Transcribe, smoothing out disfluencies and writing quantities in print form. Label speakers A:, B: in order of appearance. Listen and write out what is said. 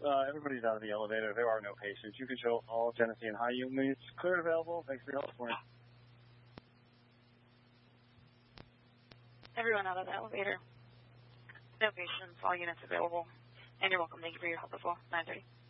A: Everybody's out of the elevator. There are no patients. You can show all Genesee and High units clear and available. Thanks for your help this morning.
B: Everyone out of the elevator. No patients. All units available. And you're welcome. Thank you for your help as well. 9:30.